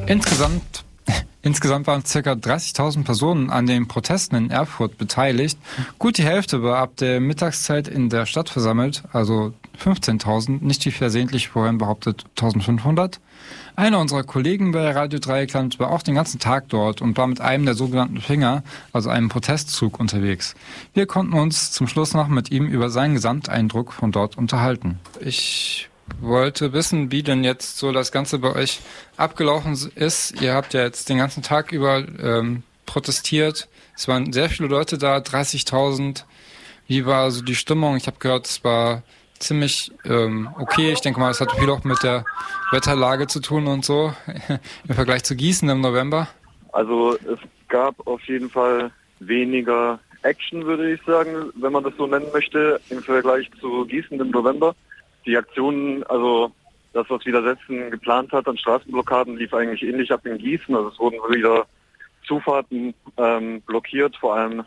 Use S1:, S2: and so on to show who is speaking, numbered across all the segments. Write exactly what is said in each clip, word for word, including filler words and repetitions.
S1: Insgesamt, insgesamt waren ca. dreißigtausend Personen an den Protesten in Erfurt beteiligt. Gut die Hälfte war ab der Mittagszeit in der Stadt versammelt, also fünfzehntausend, nicht wie versehentlich vorhin behauptet eintausendfünfhundert. Einer unserer Kollegen bei Radio Dreieckland war auch den ganzen Tag dort und war mit einem der sogenannten Finger, also einem Protestzug, unterwegs. Wir konnten uns zum Schluss noch mit ihm über seinen Gesamteindruck von dort unterhalten. Ich wollte wissen, wie denn jetzt so das Ganze bei euch abgelaufen ist. Ihr habt ja jetzt den ganzen Tag über ähm, protestiert. Es waren sehr viele Leute da, dreißigtausend. Wie war so die Stimmung? Ich habe gehört, es war ziemlich ähm, okay. Ich denke mal, es hat viel auch mit der Wetterlage zu tun und so, im Vergleich zu Gießen im November.
S2: Also es gab auf jeden Fall weniger Action, würde ich sagen, wenn man das so nennen möchte, im Vergleich zu Gießen im November. Die Aktionen, also das, was Widersetzen geplant hat an Straßenblockaden, lief eigentlich ähnlich ab in Gießen. Also es wurden wieder Zufahrten ähm, blockiert, vor allem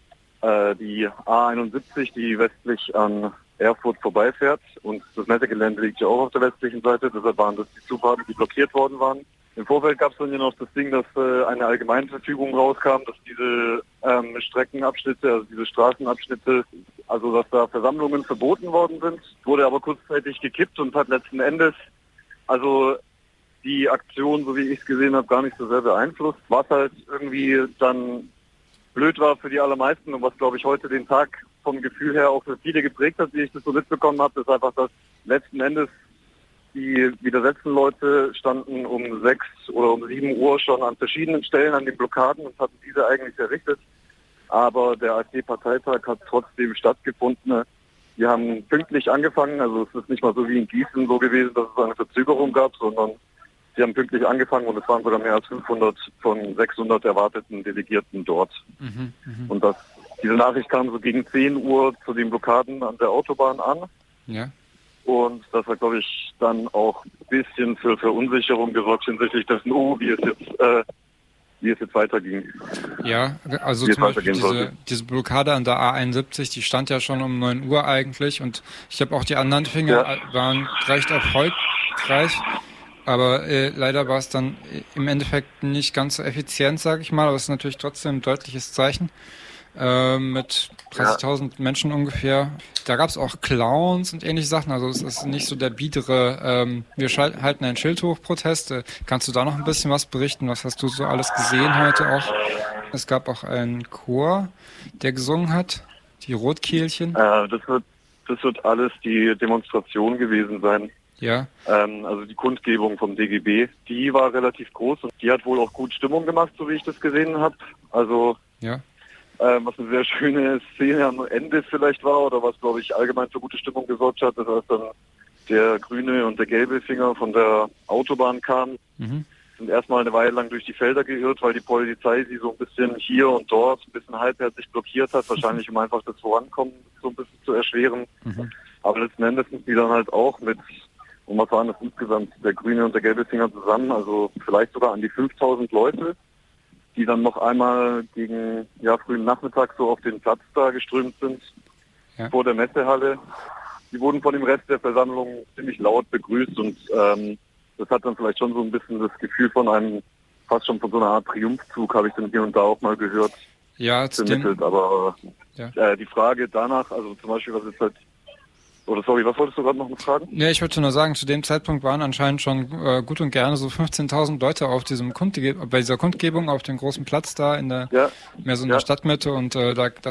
S2: äh, die A einundsiebzig, die westlich an Erfurt vorbeifährt. Und das Messegelände liegt ja auch auf der westlichen Seite, deshalb waren das die Zufahrten, die blockiert worden waren. Im Vorfeld gab es dann ja noch das Ding, dass äh, eine Allgemeinverfügung rauskam, dass diese ähm, Streckenabschnitte, also diese Straßenabschnitte, also dass da Versammlungen verboten worden sind, wurde aber kurzzeitig gekippt und hat letzten Endes, also die Aktion, so wie ich es gesehen habe, gar nicht so sehr beeinflusst. Was halt irgendwie dann blöd war für die allermeisten und was, glaube ich, heute den Tag vom Gefühl her auch für viele geprägt hat, wie ich das so mitbekommen habe, ist einfach, dass letzten Endes die widersetzten Leute standen um sechs oder um sieben Uhr schon an verschiedenen Stellen an den Blockaden und hatten diese eigentlich errichtet. Aber der AfD-Parteitag hat trotzdem stattgefunden. Wir haben pünktlich angefangen, also es ist nicht mal so wie in Gießen so gewesen, dass es eine Verzögerung gab, sondern sie haben pünktlich angefangen und es waren sogar mehr als fünfhundert von sechshundert erwarteten Delegierten dort. Mhm, mh. Und das, diese Nachricht kam so gegen zehn Uhr zu den Blockaden an der Autobahn an.
S1: Ja.
S2: Und das hat, glaube ich, dann auch ein bisschen für Verunsicherung gesorgt hinsichtlich dessen, oh, wie es jetzt, äh, wie es jetzt weiterging.
S1: Ja, also zum Beispiel diese, diese Blockade an der A einundsiebzig, die stand ja schon um neun Uhr eigentlich und ich habe auch die anderen Finger, ja, waren recht erfolgreich, aber äh, leider war es dann im Endeffekt nicht ganz so effizient, sage ich mal, aber es ist natürlich trotzdem ein deutliches Zeichen. Äh, mit dreißigtausend ja. Menschen ungefähr. Da gab es auch Clowns und ähnliche Sachen, also es ist nicht so der biedere, ähm, wir schal- halten ein Schild hoch Protest. Äh, kannst du da noch ein bisschen was berichten? Was hast du so alles gesehen heute auch? Es gab auch einen Chor, der gesungen hat, die Rotkehlchen.
S2: Äh, das wird, das wird alles die Demonstration gewesen sein.
S1: Ja.
S2: Ähm, also die Kundgebung vom D G B, die war relativ groß und die hat wohl auch gut Stimmung gemacht, so wie ich das gesehen habe. Also
S1: ja.
S2: Ähm, was eine sehr schöne Szene am Ende vielleicht war oder was, glaube ich, allgemein für gute Stimmung gesorgt hat, dass als dann der grüne und der gelbe Finger von der Autobahn kamen, mhm. sind erstmal eine Weile lang durch die Felder geirrt, weil die Polizei sie so ein bisschen hier und dort ein bisschen halbherzig blockiert hat, wahrscheinlich um einfach das Vorankommen so ein bisschen zu erschweren. Mhm. Aber letzten Endes sind die dann halt auch mit, und was waren das insgesamt, der grüne und der gelbe Finger zusammen, also vielleicht sogar an die fünftausend Leute, die dann noch einmal gegen ja, frühen Nachmittag so auf den Platz da geströmt sind, ja. vor der Messehalle. Die wurden von dem Rest der Versammlung ziemlich laut begrüßt und ähm, das hat dann vielleicht schon so ein bisschen das Gefühl von einem, fast schon von so einer Art Triumphzug, habe ich dann hier und da auch mal gehört,
S1: ja,
S2: vermittelt. Aber ja. äh, die Frage danach, also zum Beispiel, was jetzt halt Oder sorry, was wolltest du gerade noch fragen?
S1: Ja, ich wollte nur sagen, zu dem Zeitpunkt waren anscheinend schon äh, gut und gerne so fünfzehntausend Leute auf diesem Kundge- bei dieser Kundgebung auf dem großen Platz da in der, ja. mehr so in ja. der Stadtmitte und äh, da, das